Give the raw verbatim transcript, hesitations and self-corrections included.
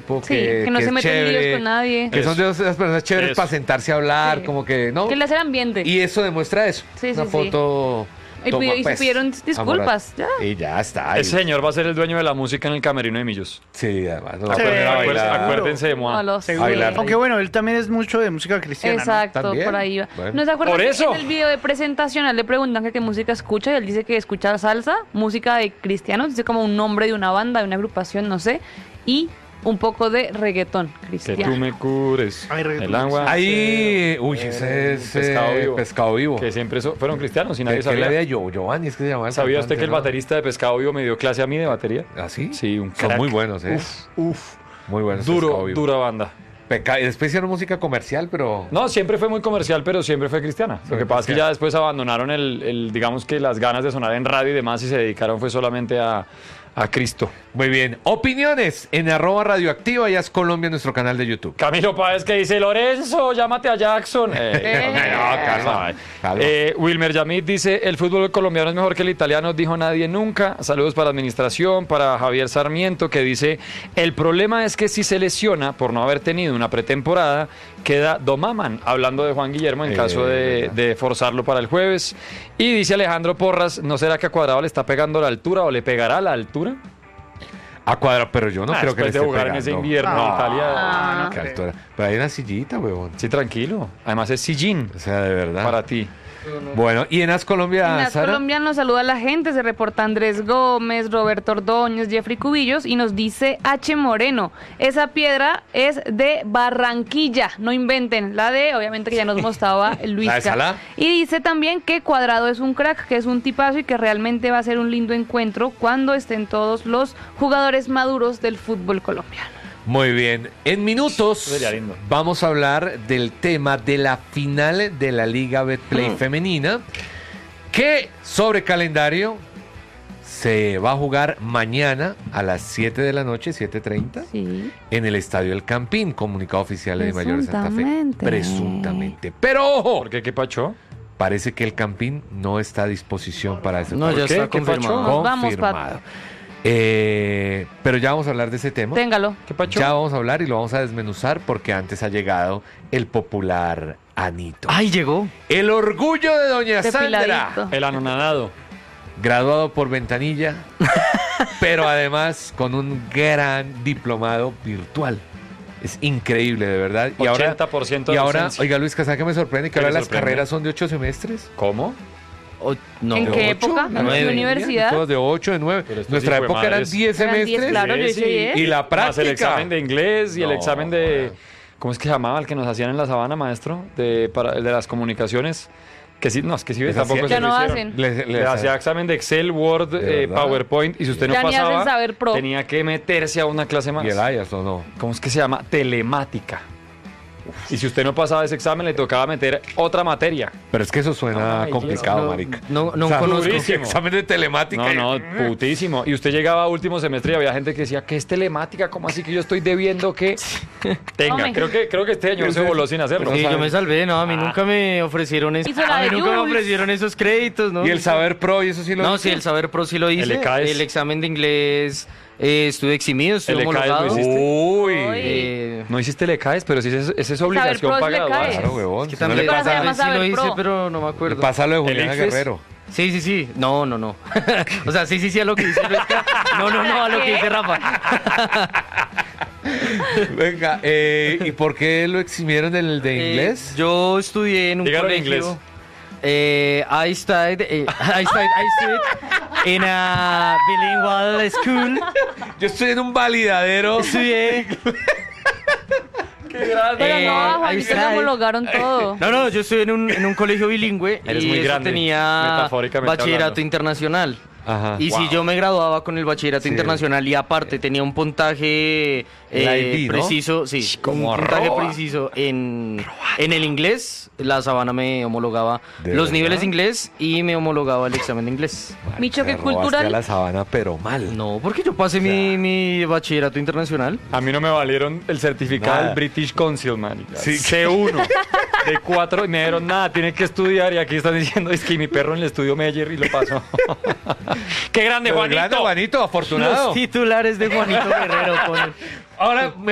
tipo, Sí, que, que no que se es meten en líos chévere, con nadie. que son de esas personas chéveres Eso. para sentarse a hablar, Sí. como que, ¿no? Que le hace el ambiente. Y eso demuestra eso. Sí, Una sí, sí. foto... Y toma, pidió- y se pues, pidieron disculpas, amorosa. ya. Y ya está. Ese y- señor va a ser el dueño de la música en el camerino de Millos. Sí, además. No, Sí, aprender a acuérdense- bailar. Acuérdense de Moa. No lo sé. Seguro. Bailar. Aunque bueno, él también es mucho de música cristiana, ¿no? Exacto, También. por ahí va. Bueno. ¿No se acuerdan Por que eso. en el video de presentación a él le preguntan que qué música escucha y él dice que escucha salsa, música de cristianos, dice como un nombre de una banda, de una agrupación, no sé, y un poco de reggaetón Que cristiano. tú me cures. Ay, reggaetón. El agua. Ahí, uy, ese es pescado eh, vivo. pescado vivo. Que siempre so- fueron cristianos y ¿Qué, nadie qué le sabía. había yo? Giovanni, es que se llamaba el ¿Sabía usted cantante, que el ¿no? baterista de Pescado Vivo me dio clase a mí de batería? ¿Ah, sí? Sí, un Son crack. muy buenos, ¿eh? Uf, uf. Muy buenos. Pescado Duro, Vivo. dura banda. Peca- y después hicieron música comercial, pero... No, siempre fue muy comercial, pero siempre fue cristiana. Lo Siempre que pasa es que cristiana. ya después abandonaron el, el, digamos que las ganas de sonar en radio y demás y se dedicaron fue solamente a, a Cristo. Muy bien. Opiniones en arroba radioactiva, ya es Colombia, nuestro canal de YouTube. Camilo Páez que dice, Lorenzo, llámate a Jackson. Eh, no, calma, calma. Eh, Wilmer Yamid dice, el fútbol colombiano es mejor que el italiano, dijo nadie nunca. Saludos para la administración, para Javier Sarmiento, que dice, el problema es que si se lesiona por no haber tenido una pretemporada, queda domaman, hablando de Juan Guillermo en Eh, caso de, verdad. de forzarlo para el jueves. Y dice Alejandro Porras, ¿no será que a Cuadrado le está pegando la altura o le pegará la altura? A cuadra, pero yo no Ah, creo que le después de esté jugar pegando. en ese invierno en No. Italia. Ah, no Qué creo. altura. Pero hay una sillita, huevón. Sí, tranquilo. Además es sillín O sea, de verdad. para ti. Bueno, y en As Colombia, En las Sara. colombianas saluda a la gente, se reporta Andrés Gómez, Roberto Ordóñez, Jeffrey Cubillos y nos dice H. Moreno, esa piedra es de Barranquilla, no inventen, la de, obviamente que ya nos mostraba Luis. ¿La de Salá? Y dice también que Cuadrado es un crack, que es un tipazo y que realmente va a ser un lindo encuentro cuando estén todos los jugadores maduros del fútbol colombiano. Muy bien. En minutos Sería lindo. vamos a hablar del tema de la final de la Liga Betplay Mm. femenina, que sobre calendario se va a jugar mañana a las siete de la noche, siete treinta, Sí. en el Estadio El Campín, comunicado oficial de Mayor de Santa Fe. Presuntamente. Presuntamente. Pero ojo, ¿Por qué? ¿Qué pacho? parece que el Campín no está a disposición para ese No, ya partido. está ¿Qué confirmado. pacho? Nos vamos, Confirmado. Eh, pero ya vamos a hablar de ese tema. Téngalo. ¿Qué pacho? Ya vamos a hablar y lo vamos a desmenuzar porque antes ha llegado el popular Anito. Ay, llegó. El orgullo de Doña Sandra. Depiladito. El anonadado. Graduado por ventanilla, pero además con un gran diplomado virtual. Es increíble, de verdad. Y ahora, ochenta por ciento y de ahora docencia. oiga Luis, ¿sabe qué me sorprende? Que ¿Qué ahora le las sorprende? carreras son de ocho semestres. ¿Cómo? O- no. ¿En ¿De qué ocho? época? ¿De ¿En qué nueve? universidad? Todos de ocho, de nueve. Pero estos Nuestra hijo de época eran madres. diez Eran diez, semestres. claro, yo hice diez. Y la Más práctica. el examen de inglés y el No, examen de... joder. ¿Cómo es que se llamaba el que nos hacían en la sabana, maestro? De, para, el de las comunicaciones. Que sí, no, es que sí, Les tampoco hacía- se Ya lo no hicieron. hacen. Les- les- Le hacía examen de Excel, Word, ¿De eh, verdad? PowerPoint y si usted no Ya ni hacen pasaba, saber pro. tenía que meterse a una clase más. ¿Y el Ayas o no? ¿Cómo es que se llama? Telemática. Y si usted no pasaba ese examen, le tocaba meter otra materia. Pero es que eso suena Ay, complicado, no, marica. no- no O sea, conozco. durísimo. Examen de telemática. No, no, putísimo. Y usted llegaba a último semestre y había gente que decía, ¿qué es telemática? ¿Cómo así que yo estoy debiendo que tenga? Hombre. Creo que, creo que este señor se voló sin hacerlo. Sí, No yo sabe. me salvé, no, a mí nunca me ofrecieron eso. Hizo la A mí de nunca me Jules. ofrecieron esos créditos, ¿no? Y el saber pro, y eso sí lo No, hizo? sí, el saber pro sí lo hice. El E C A E S. El examen de inglés eh, estuve eximido, estuve El E C A E S lo homologado. hiciste. Uy. Uy. Eh, No hiciste le caes, pero sí esa es, esa es obligación Pro es para le graduarse. caes. Claro, huevón. es que Si no también le Pero se pasa, llama sí lo saber hice, pro. pero no me le acuerdo. pasa lo de El Juliana ICFES. Guerrero. Sí, sí, sí. No, no, no. O sea, sí, sí, sí, a lo que dice Luisca. No, no, no, a lo que dice Rafa. Venga, eh, ¿y por qué lo eximieron del de Eh, inglés? yo estudié en un Dígalo en colegio. inglés. Eh, I studied, eh, I studied, I studied in a bilingual school. Yo estoy en un validadero. Estudié. Qué grande. Pero Eh, no, a ahí Juanito está. le homologaron todo. No, no, yo estudié en un, en un colegio bilingüe Eres y muy eso grande, tenía metafóricamente bachillerato hablando. internacional. Ajá. Y si yo me graduaba con el bachillerato Sí. internacional y aparte tenía un puntaje El eh, I B, ¿no? preciso, sí, como un puntaje arroba. preciso en, en el inglés, la Sabana me homologaba ¿De los verdad? niveles de inglés y me homologaba el examen de inglés. Mi choque Te robaste cultural. a la sabana, pero mal. No, porque yo pasé mi, mi bachillerato internacional. A mí no me valieron el certificado Nada. del British Council, man. Sí. C uno de cuatro y me dieron nada, tiene que estudiar y aquí están diciendo es que mi perro en el estudio Meyer y lo pasó. ¡Qué grande, Pero Juanito! grande, Juanito, afortunado. Los titulares de Juanito Guerrero ponen. Ahora, me